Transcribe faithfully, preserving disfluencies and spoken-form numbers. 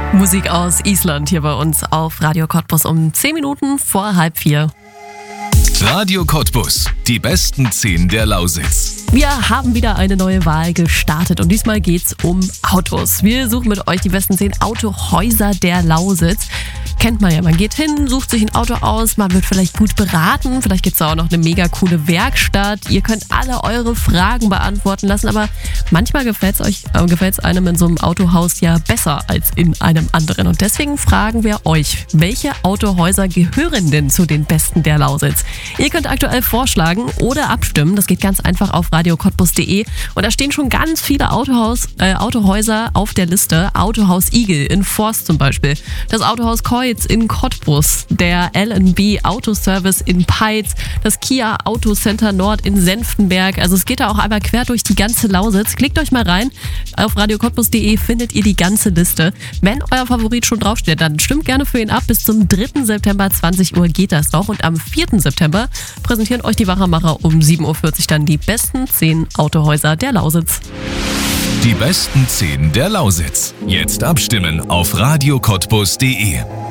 Musik aus Island hier bei uns auf Radio Cottbus um zehn Minuten vor halb vier. Radio Cottbus, die besten zehn der Lausitz. Wir haben wieder eine neue Wahl gestartet und diesmal geht's um Autos. Wir suchen mit euch die besten zehn Autohäuser der Lausitz. Kennt man ja, man geht hin, sucht sich ein Auto aus, man wird vielleicht gut beraten, vielleicht gibt's da auch noch eine mega coole Werkstatt. Ihr könnt alle eure Fragen beantworten lassen, aber manchmal gefällt's euch, äh, gefällt's einem in so einem Autohaus ja besser als in einem anderen. Und deswegen fragen wir euch, welche Autohäuser gehören denn zu den besten der Lausitz? Ihr könnt aktuell vorschlagen oder abstimmen, das geht ganz einfach auf radio cottbus punkt de und da stehen schon ganz viele Autohaus, äh, Autohäuser auf der Liste. Autohaus Igel in Forst zum Beispiel, das Autohaus Keutz in Cottbus, der L und B Autoservice in Peitz, das Kia Auto Center Nord in Senftenberg. Also es geht da auch einmal quer durch die ganze Lausitz. Klickt euch mal rein. Auf radio cottbus punkt de findet ihr die ganze Liste. Wenn euer Favorit schon draufsteht, dann stimmt gerne für ihn ab. Bis zum dritten September zwanzig Uhr geht das noch. Und am vierten September präsentieren euch die Wachermacher um sieben Uhr vierzig dann die besten zehn Autohäuser der Lausitz. Die besten zehn der Lausitz. Jetzt abstimmen auf radio cottbus punkt de.